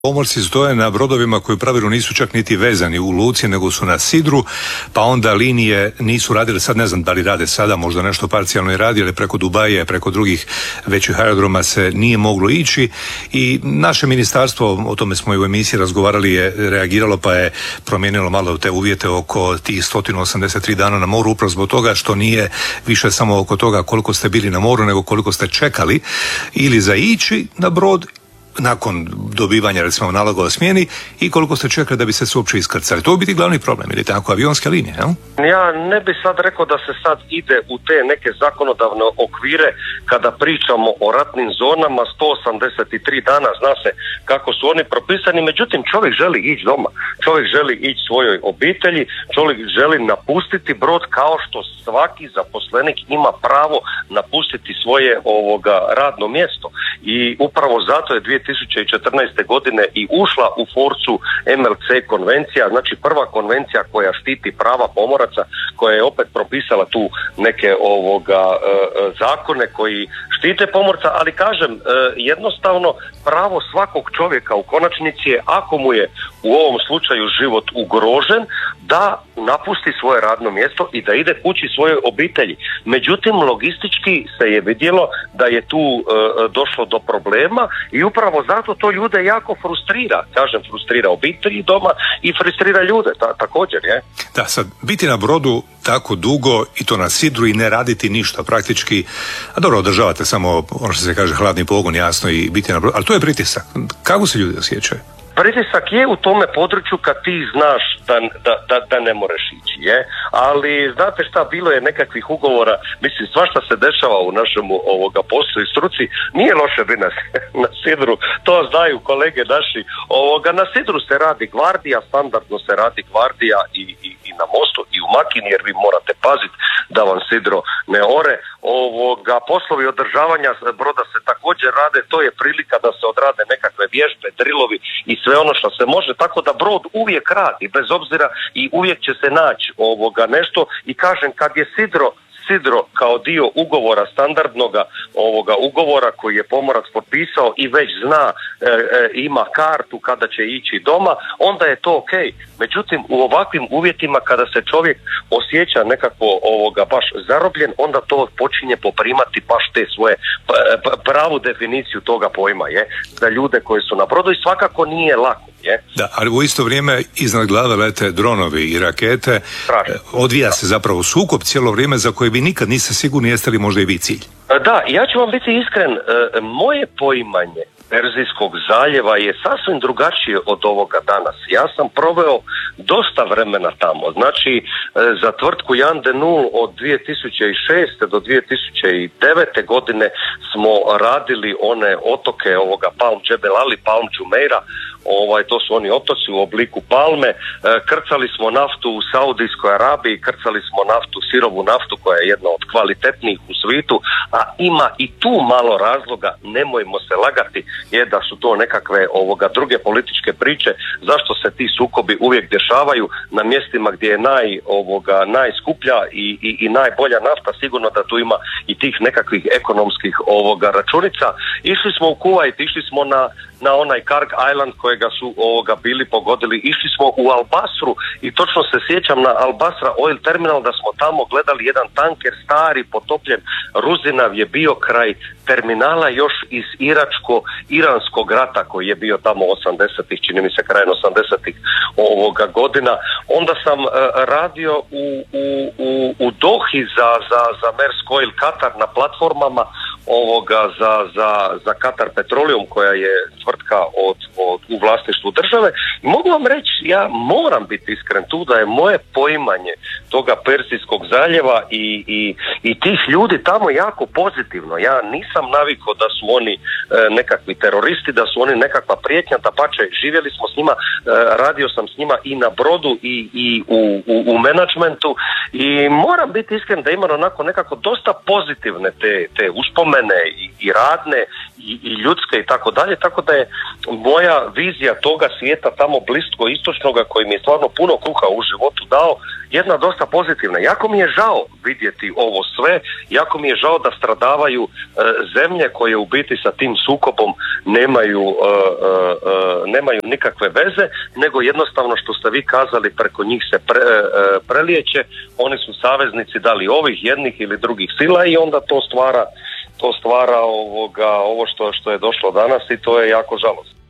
Pomorci stoje na brodovima koji u pravilu nisu čak niti vezani u luci, nego su na sidru, pa onda linije nisu radile, sad ne znam da li rade sada, možda nešto parcijalno i radi, ali preko Dubaja, preko drugih većih aerodroma se nije moglo ići i naše ministarstvo, o tome smo i u emisiji razgovarali, je reagiralo pa je promijenilo malo te uvjete oko tih 183 dana na moru, upravo zbog toga što nije više samo oko toga koliko ste bili na moru, nego koliko ste čekali ili za ići na brod nakon dobivanja recimo naloga o smjeni i koliko ste čekali da bi se uopće iskrcali. To bi biti glavni problem, ili tako, avionske linije, jel? Ja ne bi sad rekao da se sad ide u te neke zakonodavne okvire kada pričamo o ratnim zonama, 183 dana, zna se kako su oni propisani, međutim čovjek želi ići doma, čovjek želi ići svojoj obitelji, čovjek želi napustiti brod kao što svaki zaposlenik ima pravo napustiti svoje radno mjesto i upravo zato je 2014. godine i ušla u forcu MLC konvencija, znači prva konvencija koja štiti prava pomoraca, koja je opet propisala tu neke zakone koji štite pomorca, ali kažem, jednostavno pravo svakog čovjeka u konačnici je, ako mu je u ovom slučaju život ugrožen, da napusti svoje radno mjesto i da ide kući svojoj obitelji. Međutim, logistički se je vidjelo da je tu došlo do problema i upravo zato to ljude jako frustrira. Kažem, frustrira obitelji doma i frustrira ljude također, je. Da, sad, biti na brodu tako dugo i to na sidru i ne raditi ništa praktički, a dobro, održavate samo ono što se kaže hladni pogon, jasno, i biti na brodu, ali to je pritisak. Kako se ljudi osjećaju? Pritisak je u tome području kad ti znaš da ne možeš ići, je, ali znate šta, bilo je nekakvih ugovora, mislim, svašta se dešava u našemu poslu i struci, nije loše biti na sidru, to znaju kolege naši, na sidru se radi gvardija, standardno se radi gvardija i na mostu i u makini, jer vi morate paziti da vam sidro ne ore, poslovi održavanja broda se također rade, to je prilika da se odrade nekakve vježbe, drilovi i sve ono što se može, tako da brod uvijek radi, bez obzira, i uvijek će se naći nešto, i kažem, kad je sidro kao dio ugovora, standardnoga ugovora koji je pomorac potpisao i već zna, ima kartu kada će ići doma, onda je to ok. Međutim, u ovakvim uvjetima kada se čovjek osjeća nekako baš zarobljen, onda to počinje poprimati baš te svoje pravu definiciju toga pojma, je, za ljude koji su na brodu, i svakako nije lako. Je. Da, ali u isto vrijeme iznad glave lete dronovi i rakete. Odvija se zapravo sukob cijelo vrijeme za koje vi nikad niste sigurni jeste li možda i vi cilj. Da, ja ću vam biti iskren, moje poimanje Perzijskog zaljeva je sasvim drugačije od ovoga danas. Ja sam proveo dosta vremena tamo, znači za tvrtku Jan de Nul od 2006. do 2009. godine smo radili one otoke Palm Jebel Ali, Palm Jumeirah, to su oni otoci u obliku palme, krcali smo naftu u Saudijskoj Arabiji, krcali smo sirovu naftu koja je jedna od kvalitetnijih u svijetu, a ima i tu malo razloga, nemojmo se lagati, je da su to nekakve druge političke priče, zašto se ti sukobi uvijek dešavaju na mjestima gdje je najskuplja i najbolja nafta, sigurno da tu ima i tih nekakvih ekonomskih računica. Išli smo u Kuvajt, išli smo na onaj Karg Island kojega su bili pogodili, išli smo u Al Basru i točno se sjećam na Al Basra Oil Terminal da smo tamo gledali jedan tanker stari, potopljen, Ruzinav je bio kraj terminala još iz iranskog rata koji je bio tamo 80-ih, čini mi se krajem 80-ih godina. Onda sam radio u Dohi za Maersk Oil Katar na platformama za Qatar Petroleum, koja je tvrtka u vlasništvu države. I mogu vam reći, ja moram biti iskren tu, da je moje poimanje toga Perzijskog zaljeva i tih ljudi tamo jako pozitivno. Ja nisam navikao da su oni nekakvi teroristi, da su oni nekakva prijetnja, dapače, živjeli smo s njima, radio sam s njima i na brodu i u menadžmentu, i moram biti iskren da imam onako nekako dosta pozitivne te uspomene i radne i ljudske i tako dalje, tako da je moja vizija toga svijeta tamo blisko-istočnoga, koji mi je stvarno puno kruha u životu dao, jedna dosta pozitivna. Jako mi je žao vidjeti ovo sve, jako mi je žao da stradavaju zemlje koje u biti sa tim sukobom nemaju nikakve veze, nego jednostavno što ste vi kazali, preko njih se prelijeće, oni su saveznici da li ovih jednih ili drugih sila i onda to stvara ovo što je došlo danas i to je jako žalostno.